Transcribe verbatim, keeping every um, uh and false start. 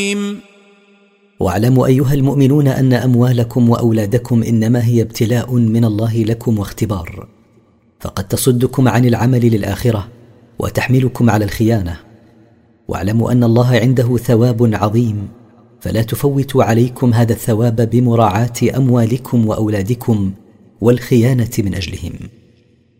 واعلموا أيها المؤمنون أن أموالكم وأولادكم إنما هي ابتلاء من الله لكم واختبار، فقد تصدكم عن العمل للآخرة وتحملكم على الخيانة. واعلموا أن الله عنده ثواب عظيم، فلا تفوتوا عليكم هذا الثواب بمراعاة أموالكم وأولادكم والخيانة من أجلهم.